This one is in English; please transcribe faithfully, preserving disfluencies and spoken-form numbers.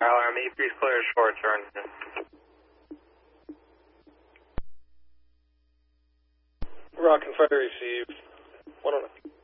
Alarm E, please clear short turn. Rock and fire received. One on